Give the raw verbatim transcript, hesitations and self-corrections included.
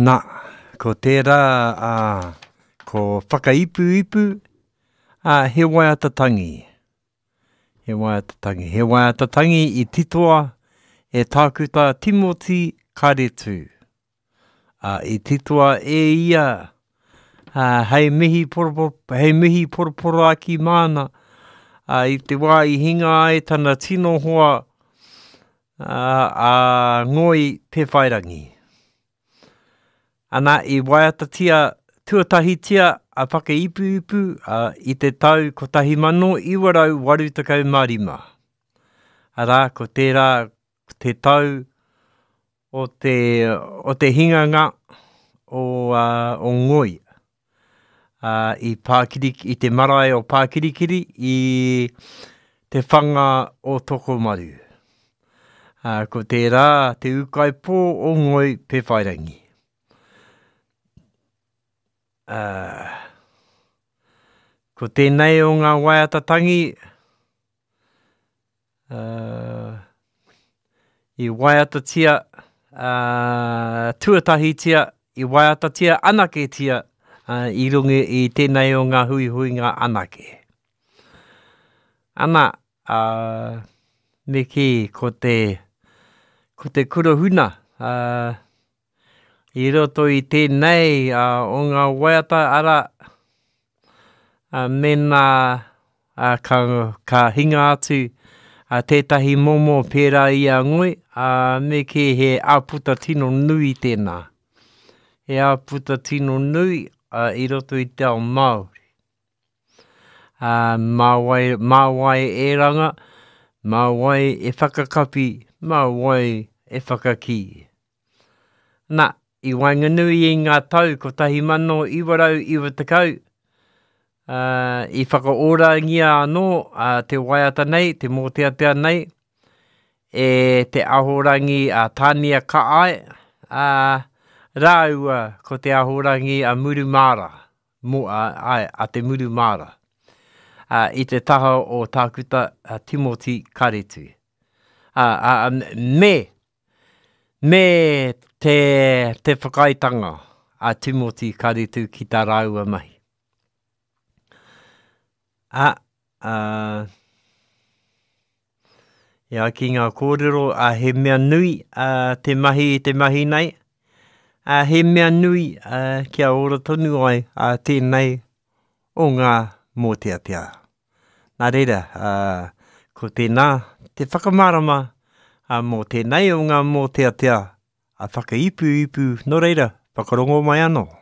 Nā, ko tērā, uh, ko whakaipu ipu, uh, he waiatatangi. He waiatatangi. He waiatatangi i titoa e tākuta Timoti Karetu. Uh, I titoa e ia, uh, hei mihi poroporo, hei mihi poroporo aki mana, uh, i te wā i hinga ai tana tino hoa uh, a ngoi pewhairangi. Ana i waiatatia tuatahitia a whakaipu ipu uh, i te tau ko tahi mano iwarau waru takau marima. Ara, ko tērā, ko te tau o te, o te hinganga o, uh, o ngoi. Uh, i, pākiri, I te marae o Pākirikiri i te whanga o Tokomaru. Uh, ko tērā, te ukai pō o ngoi pewhairangi. Uh, ko tēnei o ngā waiatatangi, uh, i waiatatia, uh, tuatahitia, i waiatatia anaketia, uh, i rungi i tēnei o ngā hui hui ngā anake. Ana, uh, me ki ko te, ko te kurahuna, uh, I roto i tēnei uh, o ngā waiata ara uh, mena uh, ka, ka hinga atu uh, tētahi momo pērā i a ngoi uh, me ke he āputa tino nui tēnā. He āputa tino nui uh, i roto i te ao Māori. Uh, māwai, māwai e ranga, māwai e whakakapi, māwai e whakaki. Nā, I wainganui i ngā tau, ko tahi mano iwarau iwa tekau, uh, i whakaorangia anō uh, te waiata nei, te mōteatea nei, e te ahorangi a uh, Tānia Kaai, uh, rāua ko te ahorangi a uh, Murumara, mo, uh, ai, a te Murumara, uh, i te taha o tākuta uh, Timoti Karetu. Uh, uh, me, me te, te whakaitanga a Timoti Karetu ki tā rāua mahi. A, uh, ia ki ngā kōrero, a he mea nui uh, te mahi te mahi nei, a he mea nui uh, kia ora tonu ai a uh, tēnei o ngā mōteatea. Nā reira, uh, ko tēnā te whakamarama a uh, mō tēnei o ngā mōteatea, a whakaipu ipu, no reira, whakarongo mai anō.